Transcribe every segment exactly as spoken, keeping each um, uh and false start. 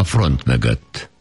front mögött.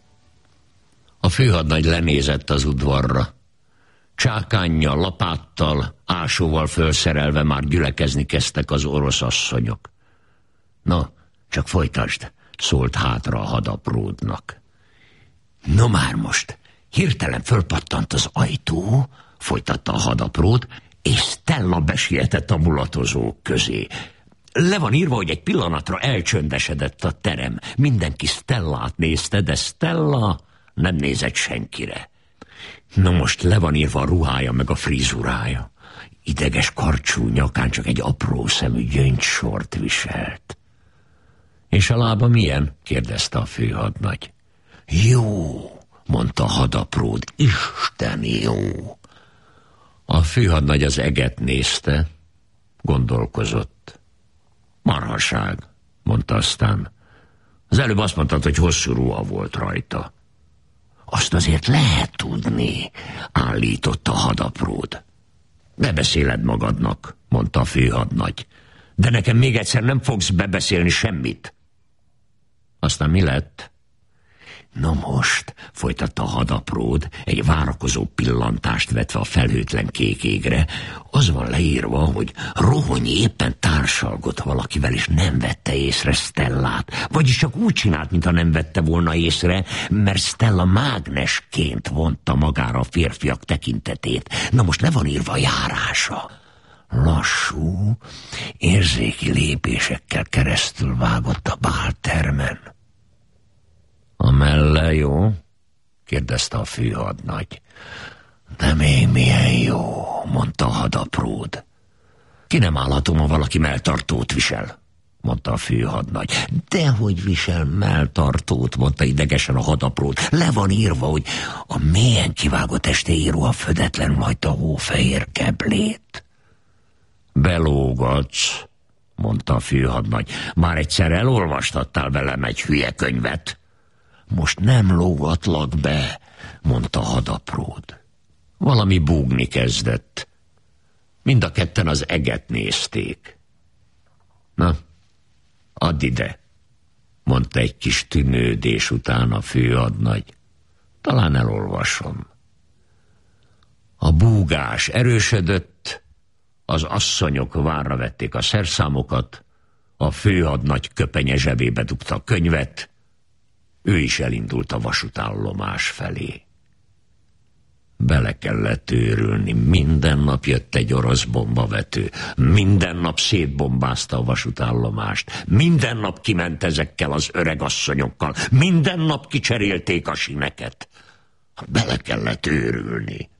A főhadnagy lenézett az udvarra. Csákánnyal, lapáttal, ásóval fölszerelve már gyülekezni kezdtek az orosz asszonyok. No, csak folytasd, szólt hátra a hadapródnak. No már most, hirtelen fölpattant az ajtó, folytatta a hadapród, és Stella besietett a mulatozók közé. Le van írva, hogy egy pillanatra elcsöndesedett a terem. Mindenki Stellát nézte, de Stella nem nézett senkire. Na most le van írva a ruhája meg a frizurája. Ideges karcsú nyakán csak egy apró szemű gyöngysort viselt. És a lába milyen? kérdezte a főhadnagy. Jó, mondta a hadapród, Isten jó. A főhadnagy az eget nézte, gondolkozott. Marhaság, mondta aztán. Az előbb azt mondtad, hogy hosszú ruha volt rajta. Azt azért lehet tudni, állította a hadapród. Bebeszéled magadnak, mondta a főhadnagy. De nekem még egyszer nem fogsz bebeszélni semmit. Aztán mi lett? Na most, folytatta a hadapród, egy várakozó pillantást vetve a felhőtlen kék égre, az van leírva, hogy Rohonyi éppen társalgott valakivel, és nem vette észre Stellát. Vagyis csak úgy csinált, mintha nem vette volna észre, mert Stella mágnesként vonta magára a férfiak tekintetét. Na most le van írva a járása. Lassú, érzéki lépésekkel keresztül vágott a báltermen. A melle jó? kérdezte a főhadnagy. De még milyen jó, mondta a hadapród. Ki nem állhatom, ha valaki melltartót visel, mondta a főhadnagy. Dehogy visel melltartót, mondta idegesen a hadapród. Le van írva, hogy a mélyen kivágott estéi ruha födetlen hagyta a hófehér keblét. Belógatsz, mondta a főhadnagy. Már egyszer elolvastattál velem egy hülye könyvet. Most nem lógatlak be, mondta a hadapród. Valami búgni kezdett. Mind a ketten az eget nézték. Na, add ide, mondta egy kis tűnődés után a főhadnagy. Talán elolvasom. A búgás erősödött, az asszonyok várra vették a szerszámokat, a főhadnagy köpenye zsebébe dugta a könyvet, ő is elindult a vasútállomás felé. Bele kellett őrülni, minden nap jött egy orosz bombavető, minden nap szétbombázta a vasútállomást, minden nap kiment ezekkel az öregasszonyokkal, minden nap kicserélték a sineket. Bele kellett őrülni.